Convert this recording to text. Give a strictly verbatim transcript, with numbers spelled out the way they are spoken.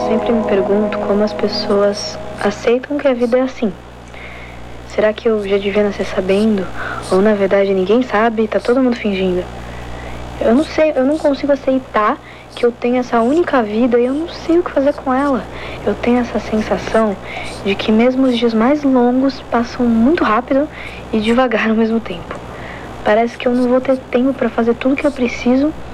sempre me pergunto como as pessoas aceitam que a vida é assim. Será que eu já devia nascer sabendo? Ou na verdade ninguém sabe e tá todo mundo fingindo? Eu não sei, eu não consigo aceitar que eu tenho essa única vida e eu não sei o que fazer com ela. Eu tenho essa sensação de que mesmo os dias mais longos passam muito rápido e devagar ao mesmo tempo. Parece que eu não vou ter tempo para fazer tudo que eu preciso